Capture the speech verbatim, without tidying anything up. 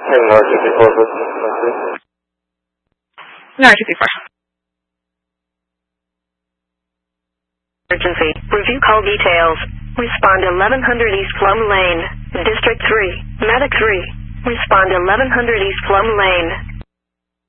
North sixty-four, North sixty-four. Emergency. Review call details. Respond eleven hundred East Plum Lane. District three. Medic three. Respond eleven hundred East Plum Lane.